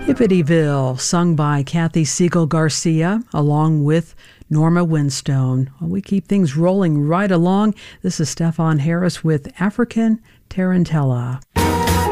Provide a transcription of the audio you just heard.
Hippityville, sung by Kathy Siegel Garcia, along with Norma Winstone. Well, we keep things rolling right along. This is Stefan Harris with African Tarantella.